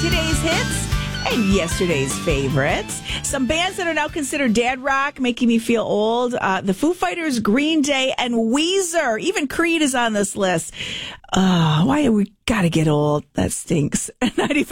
today's hits and yesterday's favorites. Some bands that are now considered dad rock, making me feel old. The Foo Fighters, Green Day, and Weezer. Even Creed is on this list. Why we gotta get old? That stinks. 95.